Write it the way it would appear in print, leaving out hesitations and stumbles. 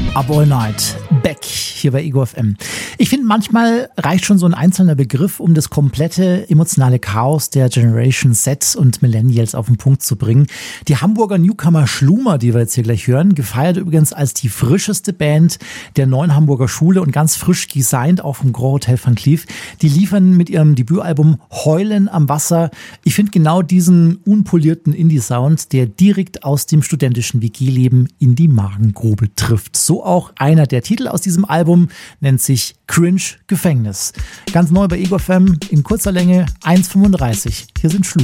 Up All Night, Back hier bei Ego FM. Ich finde, manchmal reicht schon so ein einzelner Begriff, um das komplette emotionale Chaos der Generation Z und Millennials auf den Punkt zu bringen. Die Hamburger Newcomer Schlumer, die wir jetzt hier gleich hören, gefeiert übrigens als die frischeste Band der neuen Hamburger Schule und ganz frisch designt, auch vom Grand Hotel Van Cleef. Die liefern mit ihrem Debütalbum Heulen am Wasser. Ich finde genau diesen unpolierten Indie-Sound, der direkt aus dem studentischen WG-Leben in die Magengrube trifft. So auch einer der Titel aus diesem Album, nennt sich Cringe Gefängnis. Ganz neu bei Ego FM in kurzer Länge 1,35. Hier sind Schlumer.